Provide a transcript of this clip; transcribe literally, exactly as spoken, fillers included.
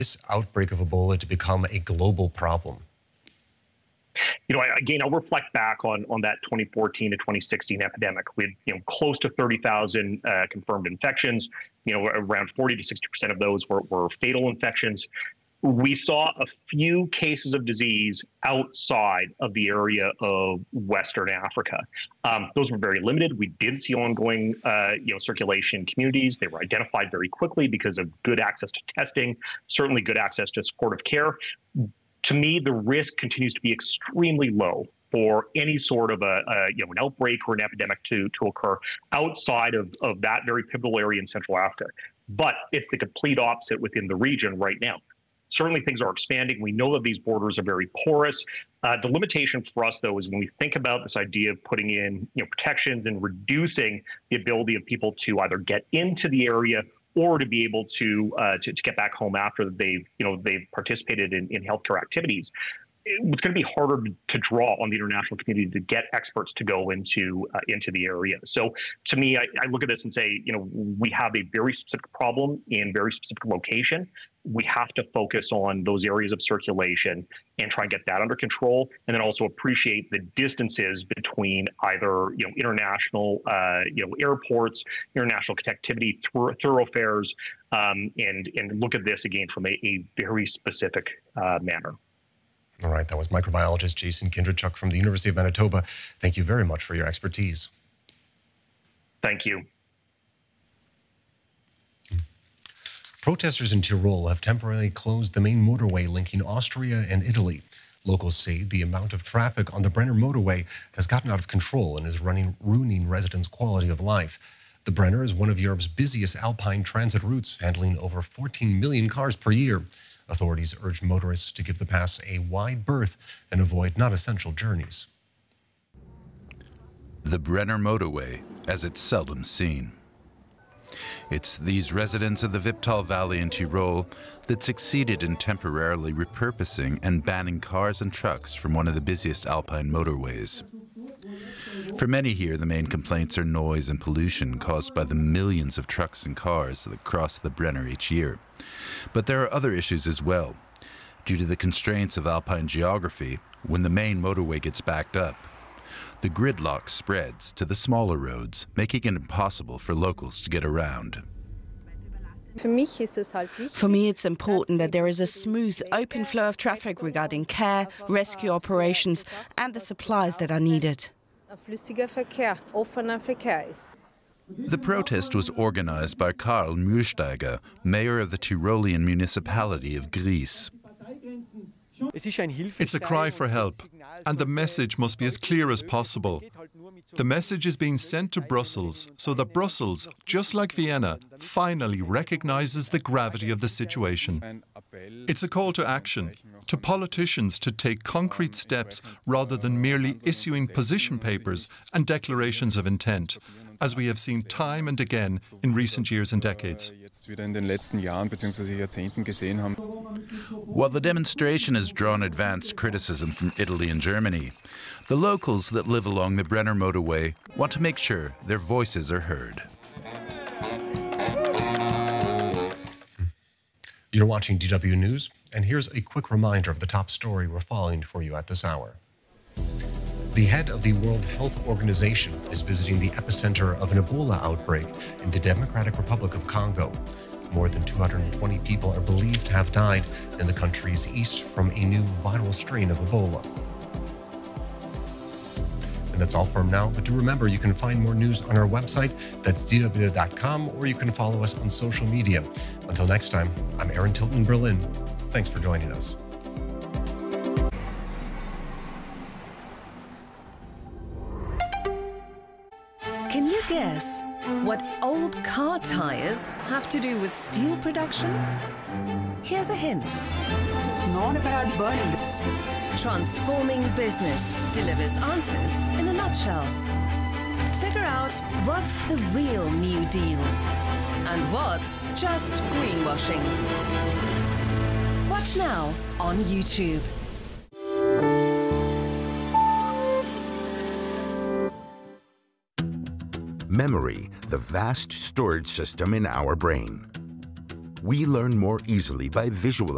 this outbreak of Ebola to become a global problem? You know, again, I'll reflect back on, on that twenty fourteen to twenty sixteen epidemic. We had, you know, close to thirty thousand uh, confirmed infections. You know, around forty to sixty percent of those were, were fatal infections. We saw a few cases of disease outside of the area of Western Africa. Um, those were very limited. We did see ongoing, uh, you know, circulation in communities. They were identified very quickly because of good access to testing, certainly good access to supportive care. To me, the risk continues to be extremely low for any sort of a, a you know, an outbreak or an epidemic to, to occur outside of, of that very pivotal area in Central Africa. But it's the complete opposite within the region right now. Certainly things are expanding. We know that these borders are very porous. Uh, the limitation for us, though, is when we think about this idea of putting in you know, protections and reducing the ability of people to either get into the area or to be able to, uh, to to get back home after they've you know they've participated in, in healthcare activities. It's going to be harder to draw on the international community to get experts to go into uh, into the area. So to me, I, I look at this and say, you know, we have a very specific problem in very specific location. We have to focus on those areas of circulation and try and get that under control, and then also appreciate the distances between either you know international uh, you know airports, international connectivity through thoroughfares, um, and and look at this again from a, a very specific uh, manner. All right, that was microbiologist Jason Kindrachuk from the University of Manitoba. Thank you very much for your expertise. Thank you. Protesters in Tyrol have temporarily closed the main motorway linking Austria and Italy. Locals say the amount of traffic on the Brenner motorway has gotten out of control and is running, ruining residents' quality of life. The Brenner is one of Europe's busiest alpine transit routes, handling over fourteen million cars per year. Authorities urge motorists to give the pass a wide berth and avoid non-essential journeys. The Brenner motorway, as it's seldom seen. It's these residents of the Viptal Valley in Tyrol that succeeded in temporarily repurposing and banning cars and trucks from one of the busiest alpine motorways. For many here, the main complaints are noise and pollution caused by the millions of trucks and cars that cross the Brenner each year. But there are other issues as well. Due to the constraints of alpine geography, when the main motorway gets backed up, the gridlock spreads to the smaller roads, making it impossible for locals to get around. For me, it's important that there is a smooth, open flow of traffic regarding care, rescue operations, and the supplies that are needed. The protest was organized by Karl Mühlsteiger, mayor of the Tyrolean municipality of Gries. It's a cry for help, and the message must be as clear as possible. The message is being sent to Brussels so that Brussels, just like Vienna, finally recognizes the gravity of the situation. It's a call to action, to politicians to take concrete steps rather than merely issuing position papers and declarations of intent, as we have seen time and again in recent years and decades. While the demonstration has drawn advanced criticism from Italy and Germany, the locals that live along the Brenner motorway want to make sure their voices are heard. You're watching D W News, and here's a quick reminder of the top story we're following for you at this hour. The head of the World Health Organization is visiting the epicenter of an Ebola outbreak in the Democratic Republic of Congo. More than two hundred twenty people are believed to have died in the country's east from a new viral strain of Ebola. And that's all for now, but do remember you can find more news on our website, that's D W dot com, or you can follow us on social media. Until next time, I'm Aaron Tilton Berlin. Thanks for joining us. Can you guess what old car tires have to do with steel production? Here's a hint. Not about burning. Transforming Business delivers answers in a nutshell. Figure out what's the real New Deal and what's just greenwashing. Watch now on YouTube. Memory, the vast storage system in our brain. We learn more easily by visualizing.